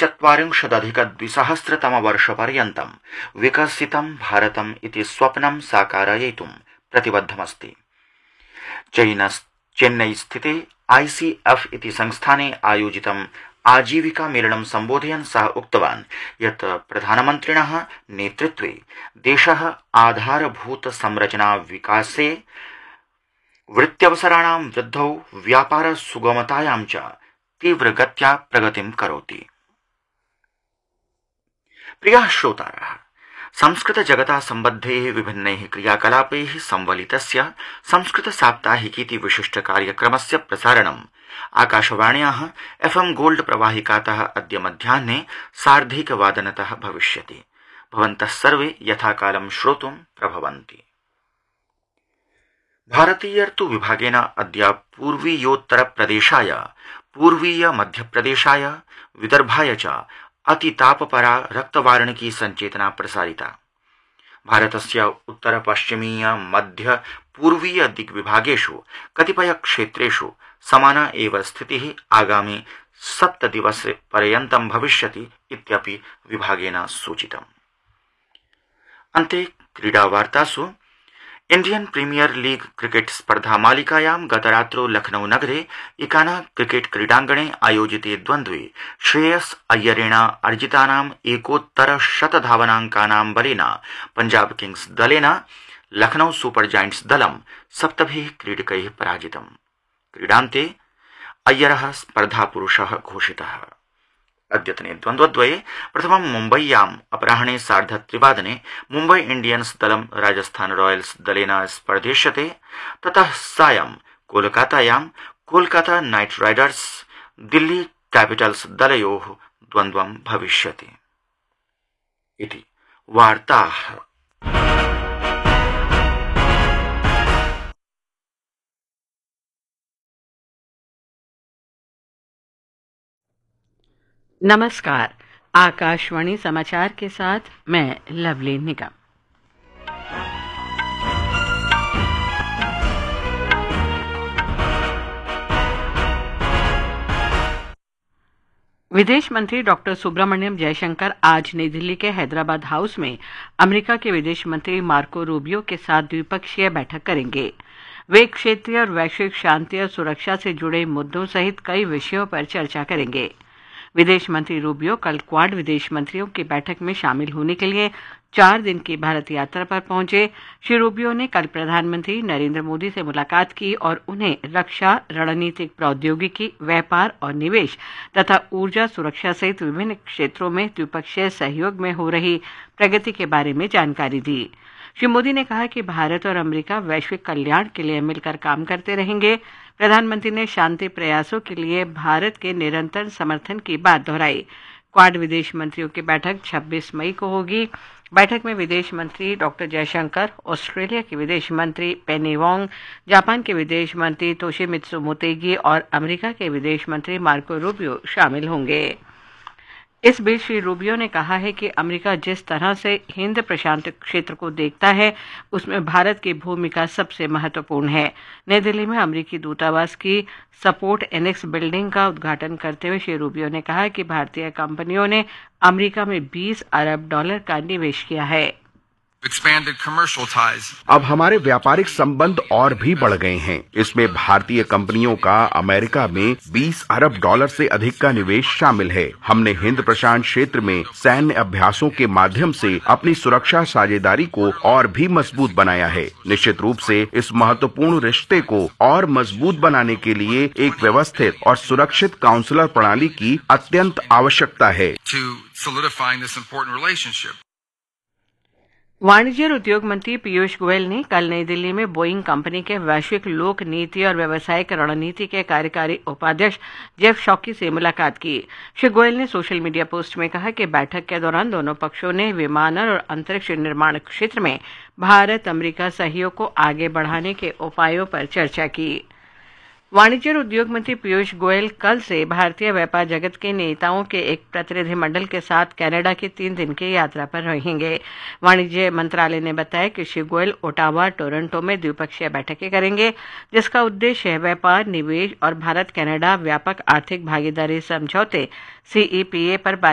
2040-2020-तमवर्षपर्यन्तं विकसितं भारतम् इति स्वप्नं साकारयितुं प्रतिबद्धमस्ति। चेन्नई स्थिते ICF इति संस्थाने आयोजितं आजीविका मेलनं सम्बोधयन् सः उक्तवान् यत् प्रधानमन्त्रिणः नेतृत्वे देशः आधारभूत संरचना विकासे, वृत्त्यवसराणां वृद्धौ, व्यापार सुगमतायां च तीव्रगत्या प्रगतिं करोति। प्रियाः श्रोतारः, संस्कृत जगता सम्बद्धैः विभिन्नैः क्रियाकलापैः संवलितस्य संस्कृत साप्ताहिकीति विशिष्ट कार्यक्रमस्य प्रसारणम् आकाशवाण्याः FM गोल्ड प्रवाहिकातः अद्य मध्याह्ने 1:30 भविष्यति। भवन्तः सर्वे यथाकालं श्रोतुं प्रभवन्ति। भारतीय ऋतु विभागेन अद्य पूर्वीयोत्तरप्रदेशाय, पूर्वीय मध्यप्रदेशाय, विदर्भाय च अतितापपरा रक्तवार्णिकी संचेतना प्रसारिता। भारतस्य उत्तर पश्चिमीय मध्य पूर्वीय दिग्विभागेषु कतिपय क्षेत्रेषु समाना एव स्थितिः आगामि 7 दिवसपर्यन्तं भविष्यति इत्यपि विभागेन सूचितम्। अन्ते क्रीडावार्तासु इंडियन प्रीमियर लीग क्रिकेट स्पर्धा मालिकायां गतरात्रौ लखनऊ नगरे इकाना क्रिकेट क्रीडांगणे आयोजिते द्वन्द्वे श्रेयस अय्यरेण अर्जितानां एकोत्तर 100 धावनांकानां बलेन पंजाब किंग्स दलेन लखनऊ सुपर जायंट्स दलं 7 क्रीडकैः पराजितम्। क्रीडान्ते अय्यरः स्पर्धापुरुषः घोषितः। अद्यतने द्वन्द्वद्वये प्रथमं मुम्बय्याम् अपराह्ने 3:30 मुम्बै इंडियन्स दलं राजस्थान रॉयल्स दलेन स्पर्धिष्यते। ततः सायं कोलकातायां Kolkata night Riders Delhi Capitals दलयोः द्वन्द्वं भविष्यति। इति वार्ताः। नमस्कार, आकाशवाणी समाचार के साथ मैं लवली निगम। विदेश मंत्री डॉक्टर सुब्रमण्यम जयशंकर आज नई दिल्ली के हैदराबाद हाउस में अमेरिका के विदेश मंत्री मार्को रूबियो के साथ द्विपक्षीय बैठक करेंगे। वे क्षेत्रीय और वैश्विक शांति और सुरक्षा से जुड़े मुद्दों सहित कई विषयों पर चर्चा करेंगे। विदेश मंत्री रूबियो कल क्वाड विदेश मंत्रियों की बैठक में शामिल होने के लिए 4 दिन की भारत यात्रा पर पहुंचे। श्री रूबियो ने कल प्रधानमंत्री नरेंद्र मोदी से मुलाकात की और उन्हें रक्षा, रणनीतिक प्रौद्योगिकी, व्यापार और निवेश तथा ऊर्जा सुरक्षा सहित विभिन्न क्षेत्रों में द्विपक्षीय सहयोग में हो रही प्रगति के बारे में जानकारी दी। श्री मोदी ने कहा कि भारत और अमेरिका वैश्विक कल्याण के लिए मिलकर काम करते रहेंगे। प्रधानमंत्री ने शांति प्रयासों के लिए भारत के निरंतर समर्थन की बात दोहराई। क्वाड विदेश मंत्रियों की बैठक 26 मई को होगी। बैठक में विदेश मंत्री डॉक्टर जयशंकर, ऑस्ट्रेलिया के विदेश मंत्री पेनी वोंग, जापान के विदेश मंत्री तोशिमित्सु मोतेगी और अमेरिका के विदेश मंत्री मार्को रूबियो शामिल होंगे। इस बीच श्री रूबियो ने कहा है कि अमेरिका जिस तरह से हिंद प्रशांत क्षेत्र को देखता है, उसमें भारत की भूमिका सबसे महत्वपूर्ण है। नई दिल्ली में अमेरिकी दूतावास की सपोर्ट एनेक्स बिल्डिंग का उद्घाटन करते हुए श्री रूबियो ने कहा कि भारतीय कंपनियों ने अमेरिका में $20 अरब का निवेश किया है। अब हमारे व्यापारिक संबंध और भी बढ़ गए हैं। इसमें भारतीय कंपनियों का अमेरिका में $20 अरब से अधिक का निवेश शामिल है। हमने हिंद प्रशांत क्षेत्र में सैन्य अभ्यासों के माध्यम से अपनी सुरक्षा साझेदारी को और भी मजबूत बनाया है। निश्चित रूप से इस महत्वपूर्ण रिश्ते को और मजबूत बनाने के लिए एक व्यवस्थित और सुरक्षित काउंसलर प्रणाली की अत्यंत आवश्यकता है। वाणिज्य और उद्योग मंत्री पीयूष गोयल ने कल नई दिल्ली में बोइंग कंपनी के वैश्विक लोक नीति और व्यावसायिक रणनीति के कार्यकारी उपाध्यक्ष जेफ शॉकी से मुलाकात की। श्री गोयल ने सोशल मीडिया पोस्ट में कहा कि बैठक के दौरान दोनों पक्षों ने विमानन और अंतरिक्ष निर्माण क्षेत्र में भारत अमेरिका सहयोग को आगे बढ़ाने के उपायों पर चर्चा की। वाणिज्य और उद्योग मंत्री पीयूष गोयल कल से भारतीय व्यापार जगत के नेताओं के एक प्रतिनिधिमंडल के साथ कनाडा की 3 दिन की यात्रा पर रहेंगे। वाणिज्य मंत्रालय ने बताया कि श्री गोयल ओटावा, टोरंटो में द्विपक्षीय बैठकें करेंगे, जिसका उद्देश्य है व्यापार, निवेश और भारत कनाडा व्यापक आर्थिक भागीदारी समझौते CEPA पर